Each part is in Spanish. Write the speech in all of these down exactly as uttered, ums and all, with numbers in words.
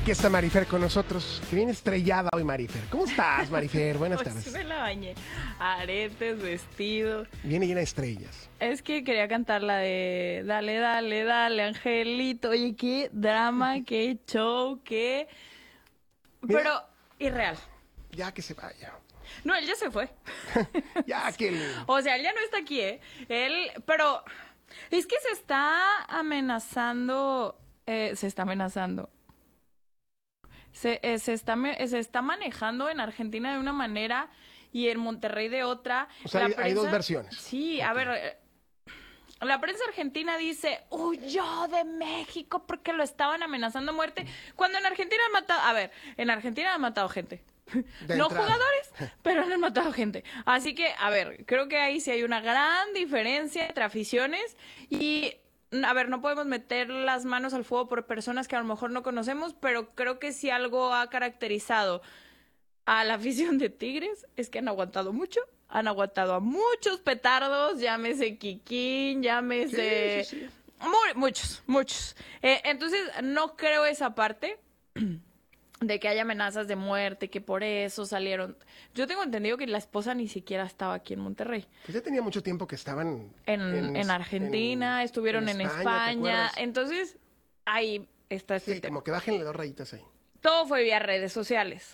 Aquí está Marifer con nosotros, que viene estrellada hoy, Marifer. ¿Cómo estás, Marifer? Buenas tardes. Pues me la bañé. Aretes, vestido. Viene llena de estrellas. Es que quería cantar la de Dale, dale, dale, Angelito. Oye, qué drama, qué show, qué... Mira, pero irreal. Ya que se vaya. No, él ya se fue. Ya que... el- O sea, él ya no está aquí, ¿eh? Él, pero es que se está amenazando, eh, se está amenazando. Se, eh, se, está, me- se está manejando en Argentina de una manera y en Monterrey de otra. O sea, La hay, hay dos prensa- versiones. Sí, a Ok. ver, eh, la prensa argentina dice, huyó de México porque lo estaban amenazando a muerte, cuando en Argentina han matado, a ver, en Argentina han matado gente. De No entrada. jugadores, pero han matado gente. Así que, a ver, creo que ahí sí hay una gran diferencia entre aficiones y, a ver, no podemos meter las manos al fuego por personas que a lo mejor no conocemos, pero creo que si algo ha caracterizado a la afición de Tigres es que han aguantado mucho, han aguantado a muchos petardos, llámese Kikín, llámese... Sí, sí, sí. Mu- muchos, muchos. Eh, entonces, no creo esa parte de que haya amenazas de muerte, que por eso salieron. Yo tengo entendido que la esposa ni siquiera estaba aquí en Monterrey. Pues ya tenía mucho tiempo que estaban... En, en Argentina, en- estuvieron en, ¿te España. acuerdas? Entonces, ahí está este Sí, tema. como que bájenle dos rayitas ahí. Todo fue vía redes sociales.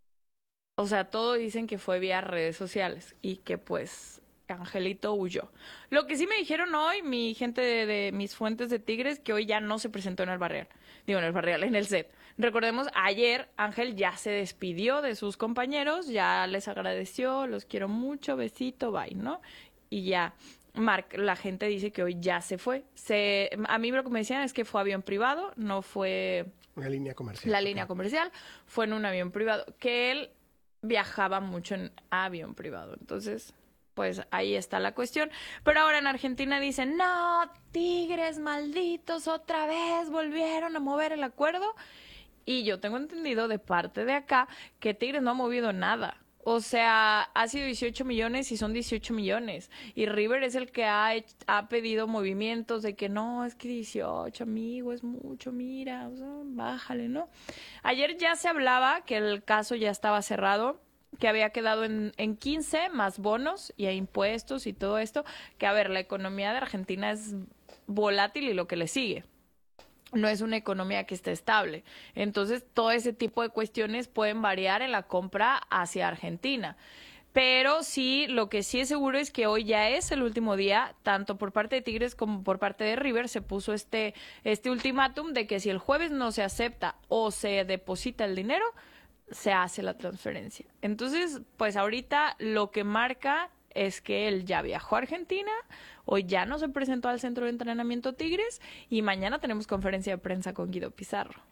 O sea, todo dicen que fue vía redes sociales y que pues Angelito huyó. Lo que sí me dijeron hoy, mi gente de, de mis fuentes de Tigres, que hoy ya no se presentó en el Barrial. Digo, en el Barrial, en el set. Recordemos, ayer Ángel ya se despidió de sus compañeros, ya les agradeció, los quiero mucho, besito, bye, ¿no? Y ya, Marc, la gente dice que hoy ya se fue. Se, a mí lo que me decían es que fue avión privado, no fue Una línea comercial. la línea comercial, fue en un avión privado, que él viajaba mucho en avión privado. Entonces, pues ahí está la cuestión. Pero ahora en Argentina dicen, no, Tigres malditos, otra vez volvieron a mover el acuerdo. Y yo tengo entendido de parte de acá que Tigres no ha movido nada. O sea, ha sido dieciocho millones y son dieciocho millones. Y River es el que ha, hech- ha pedido movimientos de que no, es que dieciocho, amigo, es mucho, mira, o sea, bájale, ¿no? Ayer ya se hablaba que el caso ya estaba cerrado, que había quedado en, en quince más bonos y impuestos y todo esto. Que, a ver, la economía de Argentina es volátil y lo que le sigue. No es una economía que esté estable. Entonces, todo ese tipo de cuestiones pueden variar en la compra hacia Argentina. Pero sí, lo que sí es seguro es que hoy ya es el último día, tanto por parte de Tigres como por parte de River, se puso este, este ultimátum de que si el jueves no se acepta o se deposita el dinero, se hace la transferencia. Entonces, pues ahorita lo que marca es que él ya viajó a Argentina, hoy ya no se presentó al centro de entrenamiento Tigres y mañana tenemos conferencia de prensa con Guido Pizarro.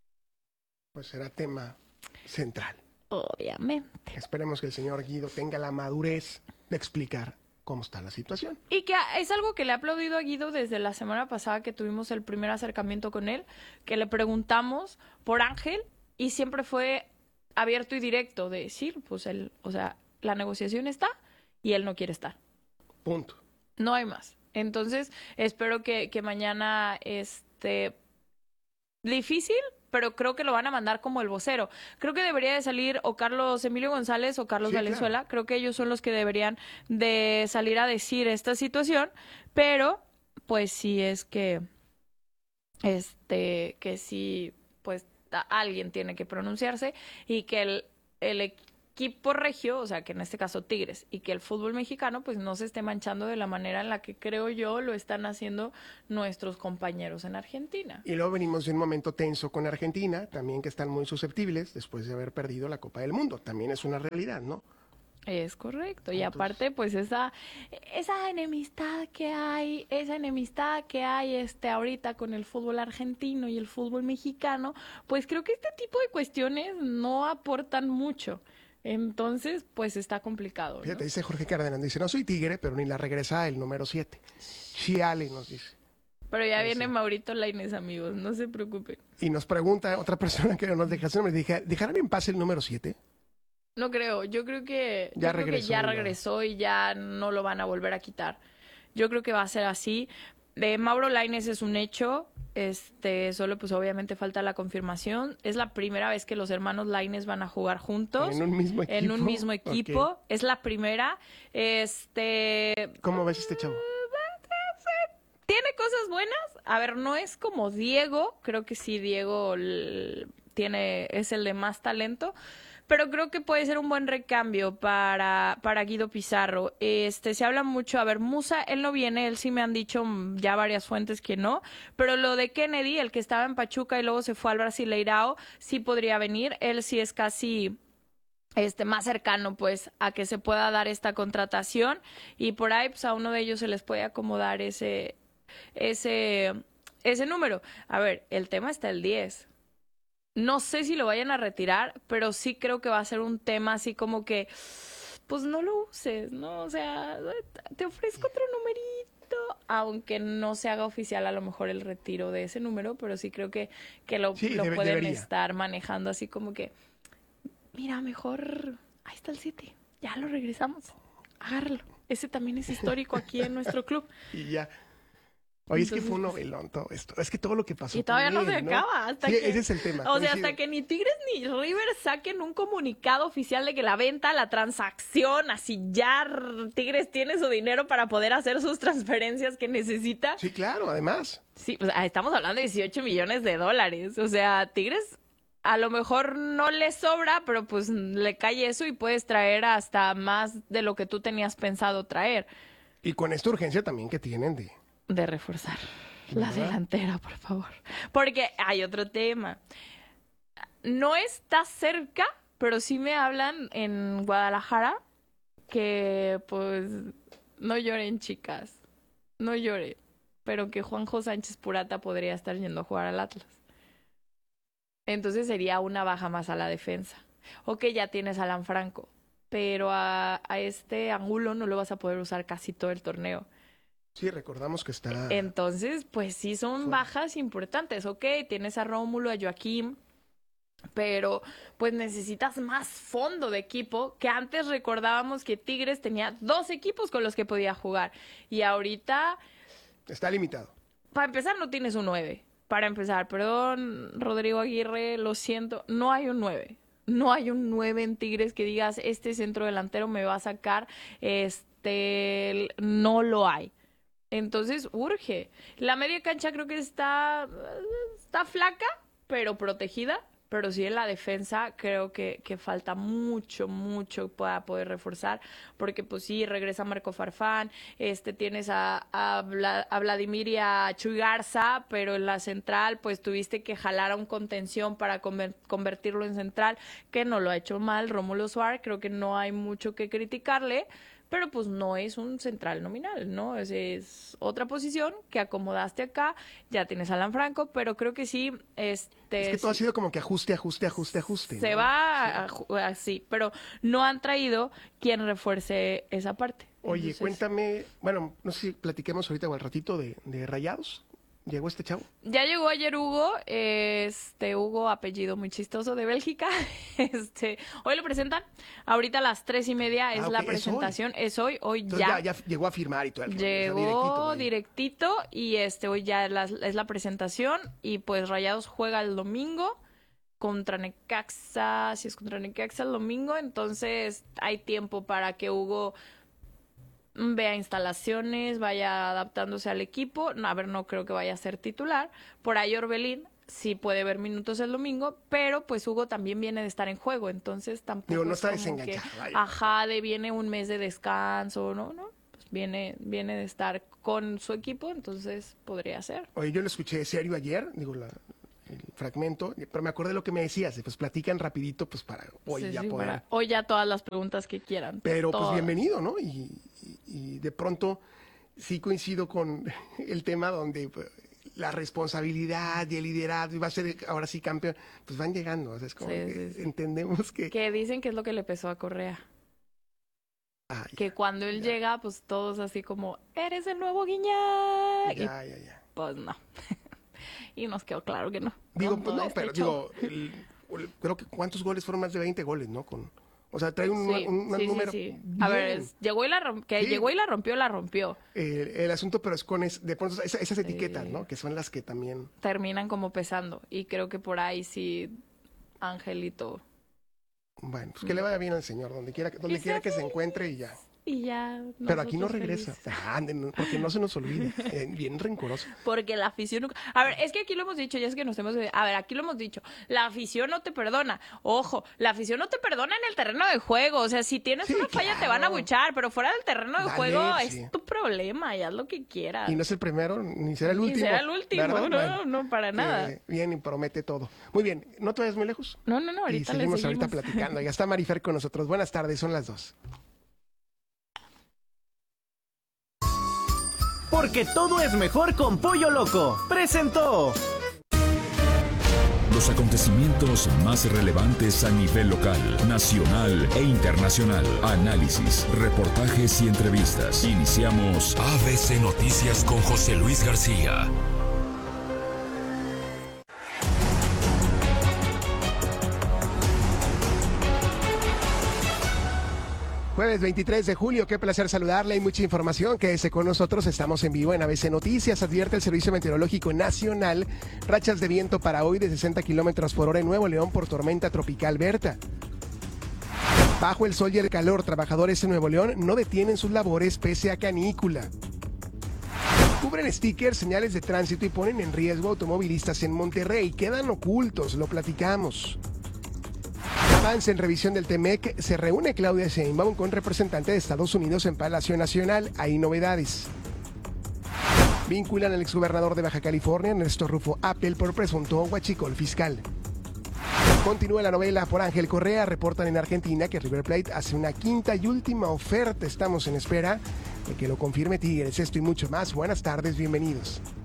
Pues será tema central. Obviamente. Esperemos que el señor Guido tenga la madurez de explicar cómo está la situación. Y que es algo que le he aplaudido a Guido desde la semana pasada que tuvimos el primer acercamiento con él, que le preguntamos por Ángel y siempre fue abierto y directo de decir, pues él, o sea, la negociación está y él no quiere estar. Punto. No hay más. Entonces, espero que, que mañana esté difícil, pero creo que lo van a mandar como el vocero. Creo que debería de salir o Carlos Emilio González o Carlos Sí, Valenzuela. claro. Creo que ellos son los que deberían de salir a decir esta situación, pero pues sí es que este que sí pues ta- alguien tiene que pronunciarse y que el, el equipo regio, o sea que en este caso Tigres, y que el fútbol mexicano pues no se esté manchando de la manera en la que creo yo lo están haciendo nuestros compañeros en Argentina. Y luego venimos de un momento tenso con Argentina, también que están muy susceptibles después de haber perdido la Copa del Mundo. También es una realidad, ¿no? Es correcto. Y Entonces- aparte, pues esa, esa enemistad que hay, esa enemistad que hay este ahorita con el fútbol argentino y el fútbol mexicano, pues creo que este tipo de cuestiones no aportan mucho. Entonces, pues está complicado, ¿no? Fíjate, dice Jorge Cárdenas, dice, no soy tigre, pero ni la regresa el número siete. Chiale nos dice. Pero ya Pues viene sí. Maurito Lainez, amigos, no se preocupen. Y nos pregunta otra persona que nos deja su nombre, dije, ¿dejarán en paz el número siete? No creo, yo creo que Ya yo creo que regresó, ya ya. regresó y ya no lo van a volver a quitar. Yo creo que va a ser así. de Mauro Lainez es un hecho. Este, solo pues obviamente falta la confirmación. Es la primera vez que los hermanos Lainez van a jugar juntos. En un mismo equipo. En un mismo equipo. Okay. Es la primera. Este. ¿Cómo ves este chavo? Tiene cosas buenas. A ver, no es como Diego. Creo que sí, Diego tiene, es el de más talento. Pero creo que puede ser un buen recambio para, para Guido Pizarro. Este, se habla mucho, a ver, Musa, él no viene, él sí me han dicho ya varias fuentes que no, pero lo de Kennedy, el que estaba en Pachuca y luego se fue al Brasileirao, sí podría venir, él sí es casi este más cercano pues a que se pueda dar esta contratación y por ahí pues a uno de ellos se les puede acomodar ese, ese, ese número. A ver, el tema está el diez. No sé si lo vayan a retirar, pero sí creo que va a ser un tema así como que, pues no lo uses, ¿no? O sea, te ofrezco otro numerito, aunque no se haga oficial a lo mejor el retiro de ese número, pero sí creo que, que lo, sí, lo debe, pueden debería. estar manejando así como que, mira, mejor, ahí está el siete, ya lo regresamos, agárralo. Ese también es histórico aquí en nuestro club. Y ya. Oye, Entonces, es que fue un novelón todo esto. Es que todo lo que pasó. Y todavía él, no se ¿no? acaba. Hasta sí, que, ese es el tema. O sea, hasta que ni Tigres ni River saquen un comunicado oficial de que la venta, la transacción, así ya Tigres tiene su dinero para poder hacer sus transferencias que necesita. Sí, claro, además. Sí, pues estamos hablando de dieciocho millones de dólares. O sea, Tigres a lo mejor no le sobra, pero pues le cae eso y puedes traer hasta más de lo que tú tenías pensado traer. Y con esta urgencia también que tienen de... De reforzar. La delantera, por favor. Porque hay otro tema. No está cerca, pero sí me hablan en Guadalajara que, pues, no lloren, chicas. No lloren. Pero que Juanjo Sánchez Purata podría estar yendo a jugar al Atlas. Entonces sería una baja más a la defensa. Ok, ya tienes a Alan Franco, pero a, a este Angulo no lo vas a poder usar casi todo el torneo. Sí, recordamos que está... Entonces, pues sí son Fue. bajas importantes. Ok, tienes a Rómulo, a Joaquín, pero pues necesitas más fondo de equipo, que antes recordábamos que Tigres tenía dos equipos con los que podía jugar. Y ahorita... Está limitado. Para empezar, no tienes un nueve. Para empezar, perdón, Rodrigo Aguirre, lo siento, no hay un nueve. No hay un nueve en Tigres que digas, este centro delantero me va a sacar, este, no lo hay. Entonces, urge. La media cancha creo que está, está flaca, pero protegida. Pero sí en la defensa creo que, que falta mucho, mucho para poder reforzar. Porque pues sí, regresa Marco Farfán, este, tienes a, a, Vla, a Vladimir y a Chuy Garza, pero en la central pues tuviste que jalar a un contención para conver, convertirlo en central, que no lo ha hecho mal Rómulo Suárez. Creo que no hay mucho que criticarle. Pero pues no es un central nominal, ¿no? Es, es otra posición que acomodaste acá, ya tienes a Alan Franco, pero creo que sí... Este, es que todo ha sido como que ajuste, ajuste, ajuste, ajuste. Se ¿no? va así, sí. Pero no han traído quien refuerce esa parte. Oye, Entonces, cuéntame, bueno, no sé si platiquemos ahorita o al ratito de, de Rayados. ¿Llegó este chavo? Ya llegó ayer Hugo, este Hugo, apellido muy chistoso, de Bélgica. Este, hoy lo presentan. Ahorita a las tres y media es ah, okay, la presentación. Es hoy, es hoy, hoy Entonces ya. ya. Ya llegó a firmar y todo. El llegó o sea, directito, directito y este hoy ya es la, es la presentación y pues Rayados juega el domingo contra Necaxa, si es contra Necaxa el domingo, entonces hay tiempo para que Hugo vea instalaciones, vaya adaptándose al equipo. No, a ver, no creo que vaya a ser titular. Por ahí Orbelín sí puede ver minutos el domingo, pero pues Hugo también viene de estar en juego, entonces tampoco Digo, no es está como desenganchado. Que, vaya. ajá, de viene un mes de descanso, ¿no? no pues viene, viene de estar con su equipo, entonces podría ser. Oye, yo lo escuché serio ayer, digo, la, el fragmento, pero me acordé de lo que me decías, pues platican rapidito, pues para hoy sí, ya sí, poder... Para hoy ya todas las preguntas que quieran. Pero todas. pues bienvenido, ¿no? Y, y, y de pronto sí coincido con el tema donde pues, la responsabilidad y el liderazgo, y va a ser ahora sí campeón, pues van llegando, o sea, es como sí, que sí, sí. entendemos que... Que dicen que es lo que le pesó a Correa. Ah, que ya, cuando él ya. llega, pues todos así como, eres el nuevo Guiñac. Ya, y, ya, ya. Pues no. Y nos quedó claro que no. Digo, pues no, este pero show. digo, el, el, creo que ¿cuántos goles fueron? Más de veinte goles, ¿no? Con O sea, trae un, Sí, un, un sí, número. sí, sí. A ver, bien. es- llegó y la romp- que Sí. llegó y la rompió, la rompió. Eh, el asunto, pero es con es, de pronto esas, esas etiquetas, Sí. ¿no? Que son las que también. Terminan como pesando. Y creo que por ahí sí, Angelito. Bueno, pues que le vaya bien al señor, donde quiera, donde Que quiera sea que se encuentre y ya. Y ya. Pero aquí no nosotros regresa. felices. Ah, no, porque no se nos olvide. Eh, bien rencoroso. Porque la afición... nunca- A ver, es que aquí lo hemos dicho, ya es que nos hemos... A ver, aquí lo hemos dicho. La afición no te perdona. Ojo, la afición no te perdona en el terreno de juego. O sea, si tienes Sí, una falla te van a claro. buchar, pero fuera del terreno de Dale, juego sí. es tu problema y haz lo que quieras. Y no es el primero, ni será el Ni último. será el último, ¿verdad? no, Bueno, no, para nada. que bien, y promete todo. Muy bien, no te vayas muy lejos. No, no, no, Y ahorita le seguimos, seguimos. ahorita platicando. Ya está Marifer con nosotros. Buenas tardes, son las dos. Porque todo es mejor con Pollo Loco. Presentó. Los acontecimientos más relevantes a nivel local, nacional e internacional. Análisis, reportajes y entrevistas. Iniciamos A B C Noticias con José Luis García. Jueves veintitrés de julio, qué placer saludarle. Hay mucha información. Quédese con nosotros. Estamos en vivo en A B C Noticias. Advierte el Servicio Meteorológico Nacional. Rachas de viento para hoy de sesenta kilómetros por hora en Nuevo León por tormenta tropical Berta. Bajo el sol y el calor, trabajadores en Nuevo León no detienen sus labores pese a canícula. Cubren stickers, señales de tránsito y ponen en riesgo automovilistas en Monterrey. Quedan ocultos, lo platicamos. Avance en revisión del Temec, se reúne Claudia Sheinbaum con representante de Estados Unidos en Palacio Nacional. Hay novedades. Vinculan al exgobernador de Baja California, Ernesto Rufo Appel, por presunto huachicol fiscal. Continúa la novela por Ángel Correa. Reportan en Argentina que River Plate hace una quinta y última oferta. Estamos en espera de que lo confirme Tigres. Esto y mucho más. Buenas tardes, bienvenidos.